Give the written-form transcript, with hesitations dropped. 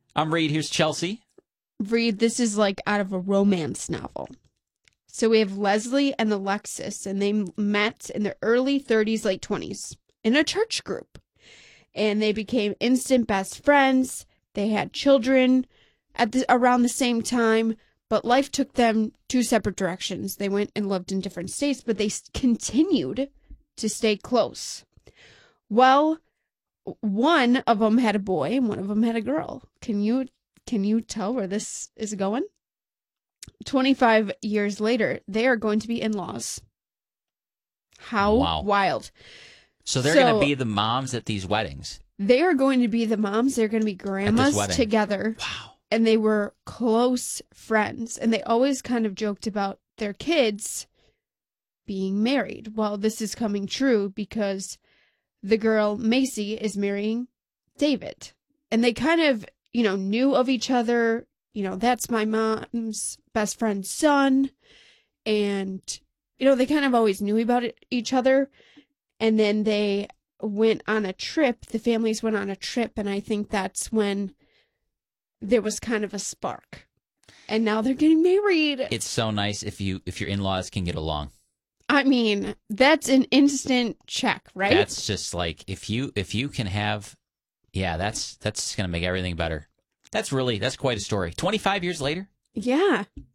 I'm Reed. Here's Chelsea. Reed, this is like out of a romance novel. So we have Leslie and Alexis, and they met in their early 30s, late 20s in a church group. And they became instant best friends. They had children around the same time, but life took them two separate directions. They went and lived in different states, but they continued to stay close. Well, one of them had a boy and one of them had a girl. Can you tell where this is going? 25 years later, they are going to be in-laws. How wild. So they're going to be the moms at these weddings. They are going to be the moms. They're going to be grandmas together. Wow. And they were close friends. And they always kind of joked about their kids being married. Well, this is coming true because the girl, Macy, is marrying David. And they kind of, knew of each other. That's my mom's best friend's son. And, they kind of always knew about each other. And then they went on a trip. The families went on a trip. And I think that's when there was kind of a spark. And now they're getting married. It's so nice if your in-laws can get along. I mean, that's an instant check, right? That's just like if you can have, that's going to make everything better. That's quite a story. 25 years later? Yeah.